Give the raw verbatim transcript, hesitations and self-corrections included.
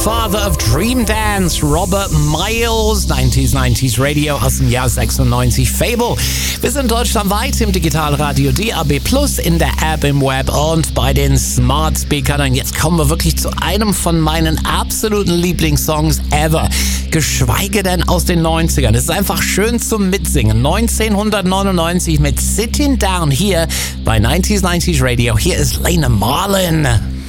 Father of Dream Dance, Robert Miles, neunzig neunzig Radio aus dem Jahr sechsundneunzig. Fable. Wir sind deutschlandweit im Digitalradio D A B plus, in der App, im Web und bei den Smart Speakern. Und jetzt kommen wir wirklich zu einem von meinen absoluten Lieblingssongs ever. Geschweige denn aus den neunzigern. Es ist einfach schön zum Mitsingen. neunzehnhundertneunundneunzig mit Sitting Down hier bei neunzig neunzig Radio. Hier ist Lena Marlin.